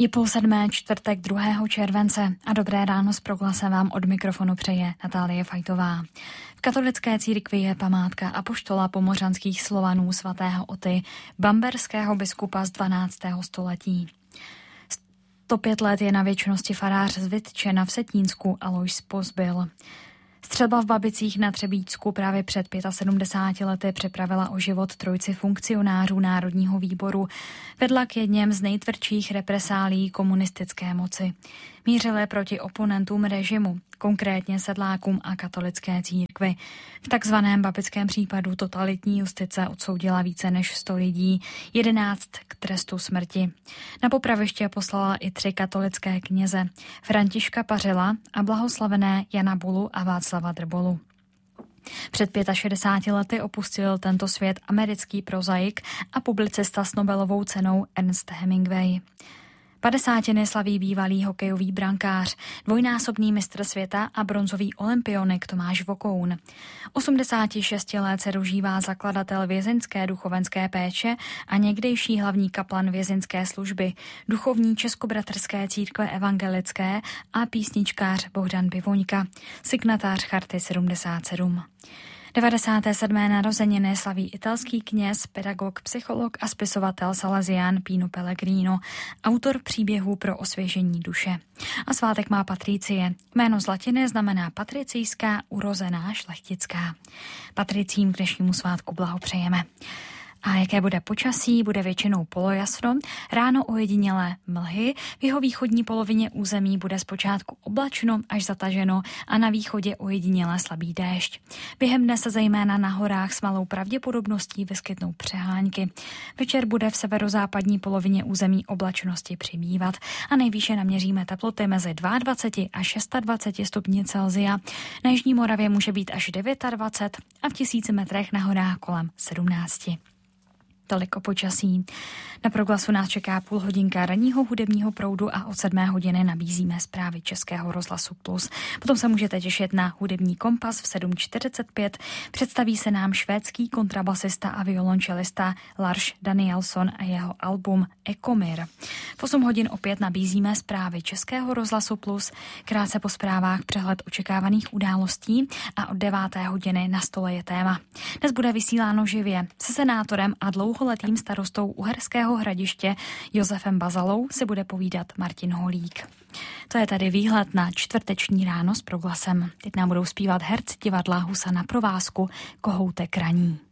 Je 6:30, čtvrtek 2. července a dobré ráno s proglasem vám od mikrofonu přeje Natálie Fajtová. V katolické církvi je památka apoštola pomořanských Slovanů svatého Oty, bamberského biskupa z 12. století. 105 let je na věčnosti farář z Vytčena v Setínsku Alojz Pozbyl. Střelba v Babicích na Třebíčsku právě před 75 lety připravila o život trojici funkcionářů Národního výboru. Vedla k jedněm z nejtvrdších represálí komunistické moci. Mířili proti oponentům režimu, konkrétně sedlákům a katolické církvi. V takzvaném babickém případu totalitní justice odsoudila více než 100 lidí, 11 k trestu smrti. Na popraviště poslala i 3 katolické kněze, Františka Pařila a blahoslavené Jana Bulu a Václava Drbolu. Před 65 lety opustil tento svět americký prozaik a publicista s Nobelovou cenou Ernest Hemingway. 50. slaví bývalý hokejový brankář, dvojnásobný mistr světa a bronzový olympionik Tomáš Vokoun. 86 let se dožívá zakladatel vězeňské duchovenské péče a někdejší hlavní kaplan vězeňské služby, duchovní Českobratrské církve evangelické a písničkář Bohdan Pivoňka, signatář Charty 77. 97. narozeniny slaví italský kněz, pedagog, psycholog a spisovatel Salesián Pino Pellegrino, autor příběhů pro osvěžení duše. A svátek má Patricie. Jméno z latiny znamená patricijská, urozená, šlechtická. Patricím k dnešnímu svátku blahopřejeme. A jaké bude počasí? Bude většinou polojasno, ráno ojedinělé mlhy, v jeho východní polovině území bude zpočátku oblačno až zataženo a na východě ojedinělé slabý déšť. Během dne se zejména na horách s malou pravděpodobností vyskytnou přehánky. Večer bude v severozápadní polovině území oblačnosti přibývat a nejvýše naměříme teploty mezi 22 a 26 stupni Celsia. Na jižní Moravě může být až 29 a v 1000 metrech na horách kolem 17. Tolik o počasí. Na proglasu nás čeká půl hodinka ranního hudebního proudu a od 7 hodiny nabízíme zprávy Českého rozhlasu Plus. Potom se můžete těšit na hudební kompas v 7:45. Představí se nám švédský kontrabasista a violončelista Lars Danielsson a jeho album Ekomir. V 8 hodin opět nabízíme zprávy Českého rozhlasu Plus, krátce po zprávách přehled očekávaných událostí a od 9. hodiny na stole je téma. Dnes bude vysíláno živě se senátorem a dlouholetým starostou Uherského Hradiště Josefem Bazalou se bude povídat Martin Holík. To je tady výhled na čtvrteční ráno s proglasem. Teď nám budou zpívat herci divadla Husa na provázku Kohoutek raní.